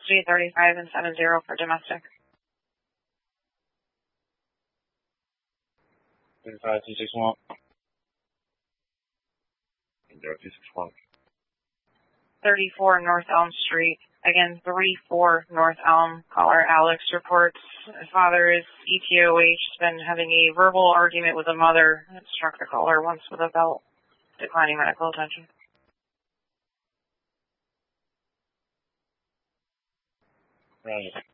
335 and 70 for domestic. 35261. 0261. 34 North Elm Street. Again, 34 North Elm. Caller Alex reports his father is ETOH, been having a verbal argument with a mother that struck the caller once with a belt. Declining medical attention. Right.